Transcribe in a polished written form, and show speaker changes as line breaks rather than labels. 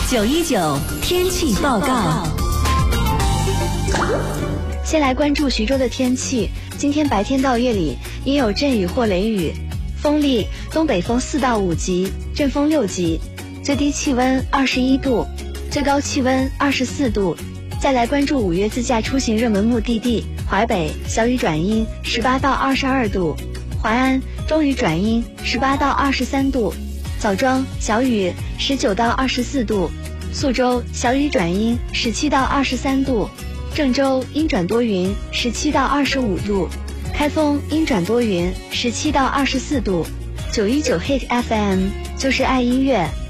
919天气报告。
先来关注徐州的天气，今天白天到夜里阴有阵雨或雷雨，风力东北风4到5级，阵风6级，最低气温21度，最高气温24度。再来关注5月自驾出行热门目的地，淮北小雨转阴18到22度，淮安中雨转阴18到23度，枣庄小雨19到24度，宿州小雨转阴17到23度，郑州阴转多云17到25度，开封阴转多云17到24度。919 Hit FM 就是爱音乐。